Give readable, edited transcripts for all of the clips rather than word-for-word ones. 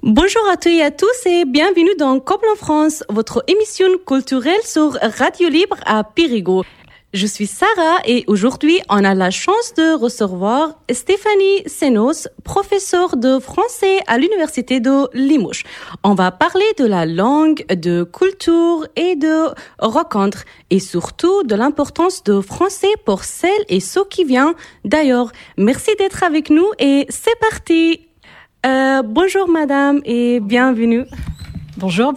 Bonjour à tous et à tous et bienvenue dans Couple en France, votre émission culturelle sur Radio Libre à Périgueux. Je suis Sarah et aujourd'hui on a la chance de recevoir Stéphanie Senos, professeure de français à l'université de Limoges. On va parler de la langue, de culture et de rencontres et surtout de l'importance de français pour celles et ceux qui viennent d'ailleurs. Merci d'être avec nous et c'est parti. Bonjour madame et bienvenue. Bonjour.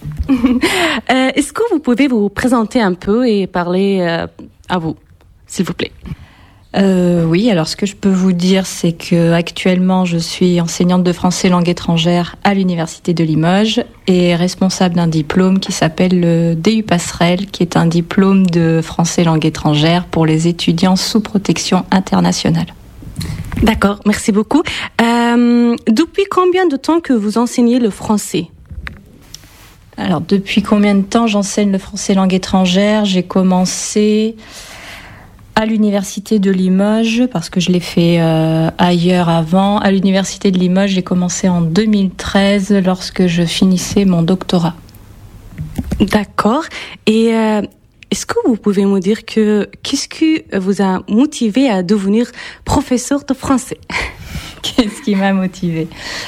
Est-ce que vous pouvez vous présenter un peu et parler à vous, s'il vous plaît? Oui, alors ce que je peux vous dire, c'est que actuellement je suis enseignante de français langue étrangère à l'université de Limoges et responsable d'un diplôme qui s'appelle le DU Passerelle, qui est un diplôme de français langue étrangère pour les étudiants sous protection internationale. D'accord, merci beaucoup. Depuis combien de temps que vous enseignez le français? Alors, depuis combien de temps j'enseigne le français langue étrangère? J'ai commencé à l'université de Limoges, parce que je l'ai fait ailleurs avant. À l'université de Limoges, j'ai commencé en 2013, lorsque je finissais mon doctorat. D'accord. Et est-ce que vous pouvez me dire qu'est-ce qui vous a motivé à devenir professeur de français? Qu'est-ce qui m'a motivée?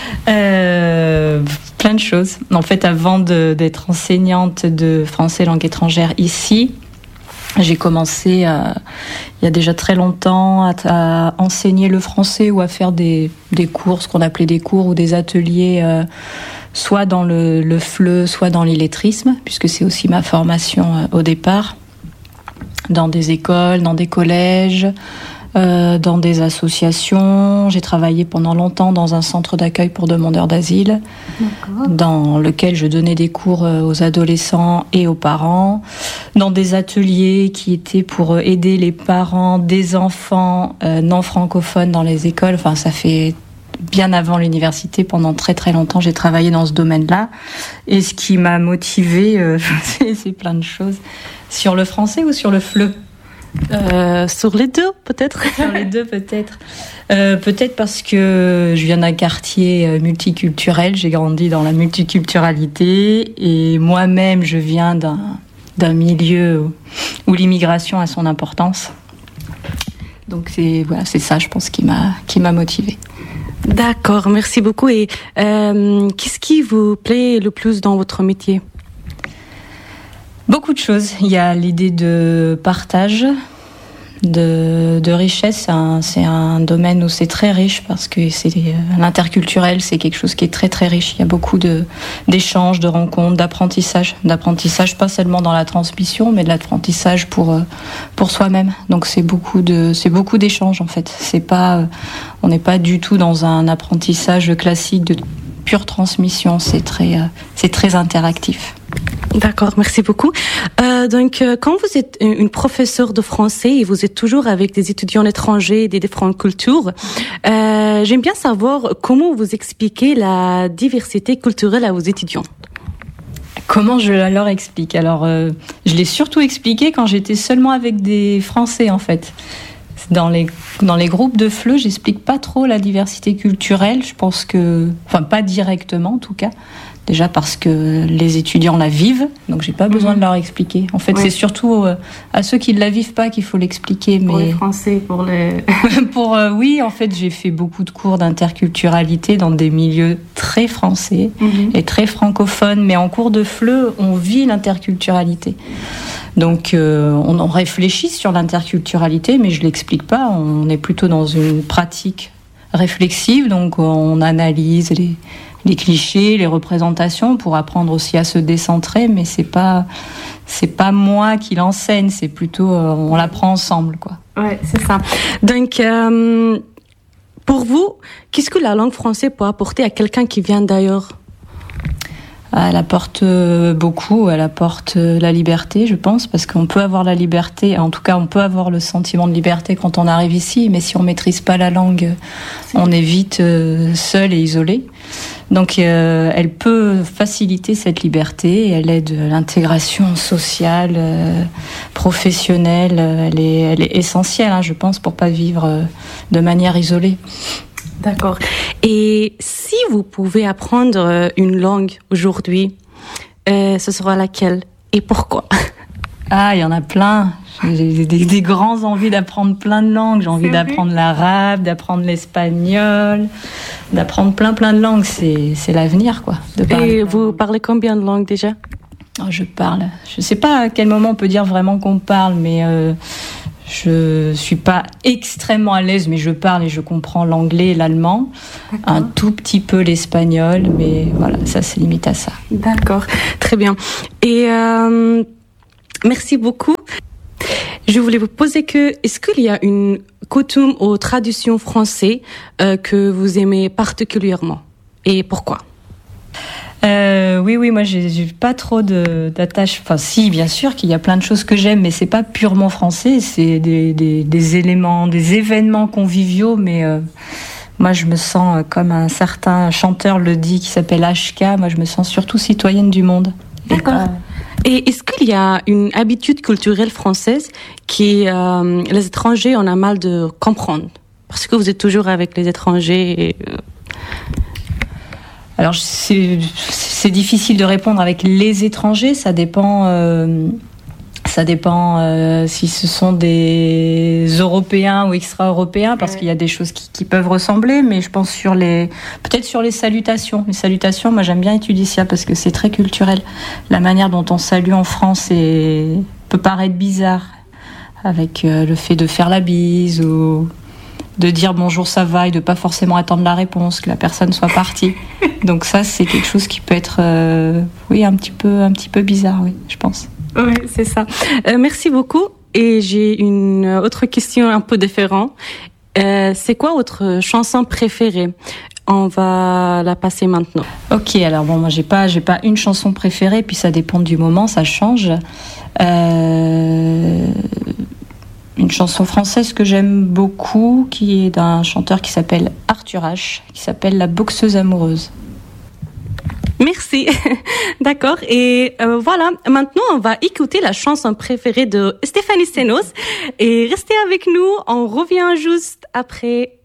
Plein de choses. En fait, avant d'être enseignante de français langue étrangère ici, j'ai commencé il y a déjà très longtemps à enseigner le français ou à faire des cours, ce qu'on appelait des cours ou des ateliers, soit dans le FLE, soit dans l'illettrisme, puisque c'est aussi ma formation au départ, dans des écoles, dans des collèges, dans des associations. J'ai travaillé pendant longtemps dans un centre d'accueil pour demandeurs d'asile, dans lequel je donnais des cours aux adolescents et aux parents, dans des ateliers qui étaient pour aider les parents des enfants non francophones dans les écoles. Enfin, ça fait bien avant l'université, pendant très très longtemps, j'ai travaillé dans ce domaine-là. Et ce qui m'a motivée, c'est plein de choses. Sur le français ou sur le FLE? Sur les deux, peut-être. Sur les deux, peut-être. Peut-être parce que je viens d'un quartier multiculturel, j'ai grandi dans la multiculturalité et moi-même, je viens d'un milieu où l'immigration a son importance. Donc c'est ça, je pense, qui m'a motivée. D'accord, merci beaucoup. Et qu'est-ce qui vous plaît le plus dans votre métier? Beaucoup de choses. Il y a l'idée de partage, de richesse. C'est un domaine où c'est très riche parce que l'interculturel, c'est quelque chose qui est très très riche. Il y a beaucoup d'échanges, de rencontres, d'apprentissage. D'apprentissage pas seulement dans la transmission, mais de l'apprentissage pour soi-même. Donc c'est beaucoup d'échanges en fait. On n'est pas du tout dans un apprentissage classique de pure transmission. C'est très interactif. D'accord, merci beaucoup. Donc, quand vous êtes une professeure de français et vous êtes toujours avec des étudiants étrangers des différentes cultures, j'aime bien savoir comment vous expliquez la diversité culturelle à vos étudiants. Comment je leur explique? Alors, je l'ai surtout expliqué quand j'étais seulement avec des Français, en fait. Dans les groupes de FLE, j'explique pas trop la diversité culturelle. Je pense pas directement en tout cas. Déjà parce que les étudiants la vivent, donc j'ai pas besoin de leur expliquer. En fait, c'est surtout à ceux qui ne la vivent pas qu'il faut l'expliquer. Pour les Français, pour les... Oui, en fait, j'ai fait beaucoup de cours d'interculturalité dans des milieux très français et très francophones. Mais en cours de FLE, on vit l'interculturalité. Donc, on réfléchit sur l'interculturalité, mais je l'explique pas. On est plutôt dans une pratique réflexive, donc on analyse les clichés, les représentations pour apprendre aussi à se décentrer, mais c'est pas moi qui l'enseigne, c'est plutôt on l'apprend ensemble, quoi. Ouais, c'est ça. Donc pour vous, qu'est-ce que la langue française peut apporter à quelqu'un qui vient d'ailleurs? Elle apporte beaucoup, elle apporte la liberté, je pense, parce qu'on peut avoir la liberté, en tout cas on peut avoir le sentiment de liberté quand on arrive ici, mais si on maîtrise pas la langue, on est vite seul et isolé. Donc elle peut faciliter cette liberté, elle aide l'intégration sociale, professionnelle, elle est essentielle, je pense, pour pas vivre de manière isolée. D'accord. Et si vous pouvez apprendre une langue aujourd'hui, ce sera laquelle et pourquoi? Ah, il y en a plein. J'ai des grandes envies d'apprendre plein de langues. J'ai envie d'apprendre l'arabe, d'apprendre l'espagnol, d'apprendre plein de langues. C'est l'avenir, quoi. Et vous parlez combien de langues déjà? Je parle. Je ne sais pas à quel moment on peut dire vraiment qu'on parle, mais je suis pas extrêmement à l'aise, mais je parle et je comprends l'anglais et l'allemand. D'accord. Un tout petit peu l'espagnol, mais voilà, ça c'est limite à ça. D'accord, très bien. Et merci beaucoup. Je voulais vous poser est-ce qu'il y a une coutume ou tradition française que vous aimez particulièrement et pourquoi? Oui, moi j'ai pas trop d'attache. Enfin, si, bien sûr qu'il y a plein de choses que j'aime, mais c'est pas purement français. C'est des éléments, des événements conviviaux. Mais moi, je me sens comme un certain chanteur le dit, qui s'appelle HK. Moi, je me sens surtout citoyenne du monde. D'accord. Et est-ce qu'il y a une habitude culturelle française qui les étrangers en a mal de comprendre? Parce que vous êtes toujours avec les étrangers. Alors, c'est difficile de répondre avec les étrangers. Ça dépend si ce sont des Européens ou extra-Européens, parce qu'il y a des choses qui peuvent ressembler. Mais je pense peut-être sur les salutations. Les salutations, moi, j'aime bien étudier ça parce que c'est très culturel. La manière dont on salue en France peut paraître bizarre, avec le fait de faire la bise ou de dire bonjour, ça va, et de pas forcément attendre la réponse, que la personne soit partie. Donc ça, c'est quelque chose qui peut être, un petit peu bizarre, oui, je pense. Oui, c'est ça. Merci beaucoup. Et j'ai une autre question un peu différente. C'est quoi votre chanson préférée? On va la passer maintenant. Ok, alors bon, moi j'ai pas une chanson préférée, puis ça dépend du moment, ça change. Une chanson française que j'aime beaucoup, qui est d'un chanteur qui s'appelle Arthur H, qui s'appelle La boxeuse amoureuse. Merci. D'accord. Et voilà, maintenant on va écouter la chanson préférée de Stéphanie Senos. Et restez avec nous, on revient juste après.